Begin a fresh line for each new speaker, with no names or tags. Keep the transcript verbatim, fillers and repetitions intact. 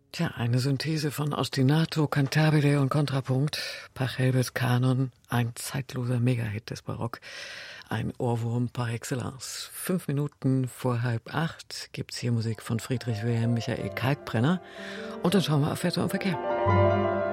Tja, eine Synthese von Ostinato, Cantabile und Kontrapunkt. Pachelbels Kanon, ein zeitloser Megahit des Barock. Ein Ohrwurm par excellence. Fünf Minuten vor halb acht gibt's hier Musik von Friedrich Wilhelm Michael Kalkbrenner. Und dann schauen wir auf Wetter und Verkehr.